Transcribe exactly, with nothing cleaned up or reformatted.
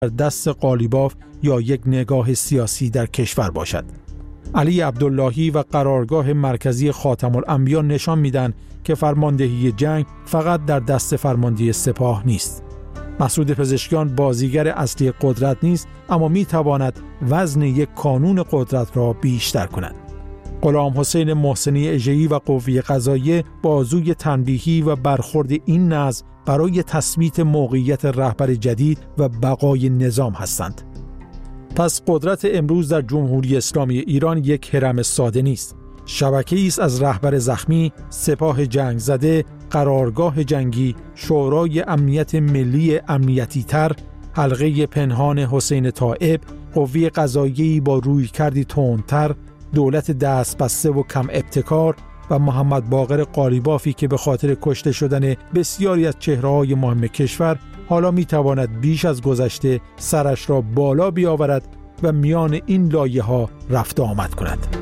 در دست قالیباف یا یک نگاه سیاسی در کشور باشد. علی عبداللهی و قرارگاه مرکزی خاتم الانبیا نشان میدن که فرماندهی جنگ فقط در دست فرماندهی سپاه نیست. مسعود پزشکیان بازیگر اصلی قدرت نیست، اما میتواند وزن یک کانون قدرت را بیشتر کند. غلام حسین محسنی اژه‌ای و قوه قضاییه بازوی تنبیهی و برخورد این نظم برای تثبیت موقعیت رهبر جدید و بقای نظام هستند. پس قدرت امروز در جمهوری اسلامی ایران یک هرم ساده نیست. شبکه‌ای است از رهبر زخمی، سپاه جنگ زده، قرارگاه جنگی، شورای امنیت ملی امنیتی تر، حلقه پنهان حسین طائب، قوه قضاییه‌ای با رویکردی تندتر، دولت دست بسته و کم ابتکار و محمد باقر قالیبافی که به خاطر کشته شدن بسیاری از چهره‌های مهم کشور حالا می‌تواند بیش از گذشته سرش را بالا بیاورد و میان این لایه‌ها رفت آمد کند.